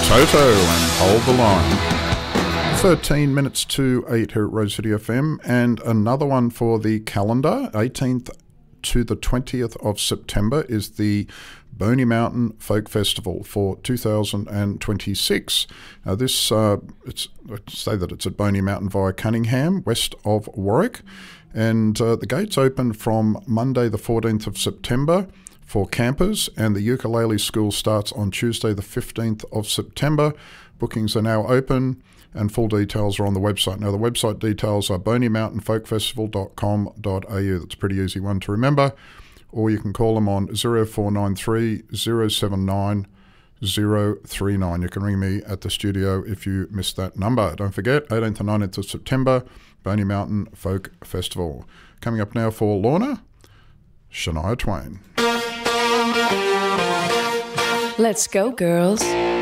Toto and Hold the Line. 13 minutes to 8 here at Rose City FM, and another one for the calendar. 18th to the 20th of September is the Boney Mountain Folk Festival for 2026. Now this, let's say that it's at Boney Mountain via Cunningham, west of Warwick. And the gates open from Monday the 14th of September for campers, and the ukulele school starts on Tuesday the 15th of September. Bookings are now open and full details are on the website. Now the website details are boneymountainfolkfestival.com.au. That's a pretty easy one to remember. Or you can call them on 0493 079 039. You can ring me at the studio if you missed that number. Don't forget, 18th and 19th of September, Boney Mountain Folk Festival. Coming up now for Lorna, Shania Twain. Let's go, girls.